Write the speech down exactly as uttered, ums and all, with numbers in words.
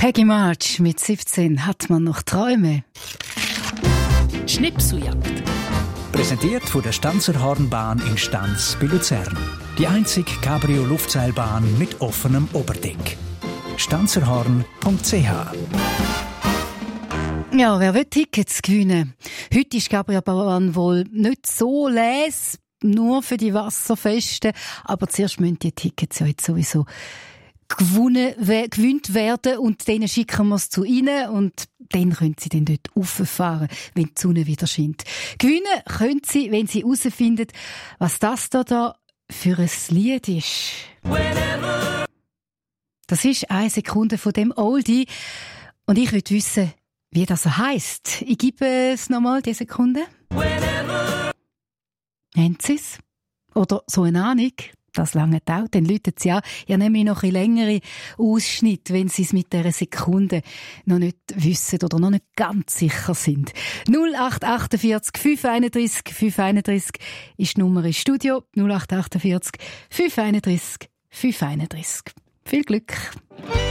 Peggy March mit siebzehn hat man noch Träume. Schnipseljagd. Präsentiert von der Stanzerhornbahn in Stanz bei Luzern. Die einzige Cabrio-Luftseilbahn mit offenem Oberdeck. stanzerhorn punkt c h. Ja, wer will Tickets gewinnen? Heute ist Cabrio-Bahn wohl nicht so les, nur für die Wasserfeste. Aber zuerst müssen die Tickets ja jetzt sowieso gewonnen, gewinnt werden und denen schicken wir es zu ihnen und dann können sie dann dort rauffahren, wenn die Sonne wieder scheint. Gewinnen können sie, wenn sie herausfinden, was das da, da für ein Lied ist. Das ist eine Sekunde von dem Oldie und ich will wissen, wie das heisst. Ich gebe es nochmal, die Sekunde. Haben Sie es? Oder so eine Ahnung? Das lange auch, dann läutet sie an. Ja, nämlich noch ein längere Ausschnitt, wenn sie es mit dieser Sekunde noch nicht wissen oder noch nicht ganz sicher sind. null acht achtundvierzig fünf einunddreißig fünf einunddreißig ist die Nummer im Studio. null acht achtundvierzig fünf einunddreißig fünf einunddreißig. Viel Glück!